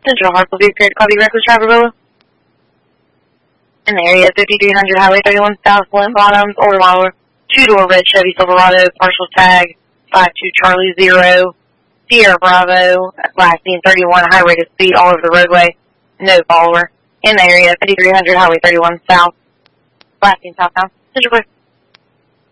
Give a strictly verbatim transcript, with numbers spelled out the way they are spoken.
Central Hartsville, be prepared to call the reckless driver, Villa. In the area, fifty-three hundred Highway thirty-one South, Flint Bottoms, or Lawler. Two-door red Chevy Silverado, partial tag, five two Charlie zero, Sierra Bravo, last seen thirty-one, high rate of speed all over the roadway, no follower. In the area, fifty-three hundred Highway thirty-one South, last seen southbound. Central Clear.